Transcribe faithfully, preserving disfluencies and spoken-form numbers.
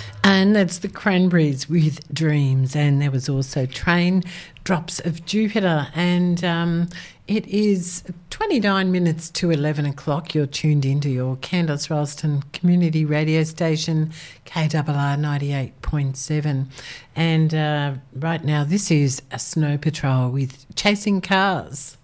And that's the Cranberries with Dreams. And there was also Train Drops of Jupiter. And um, it is twenty-nine minutes to eleven o'clock. You're tuned into your Candice Ralston community radio station, K R R ninety-eight point seven. And uh, right now, this is a Snow Patrol with Chasing Cars.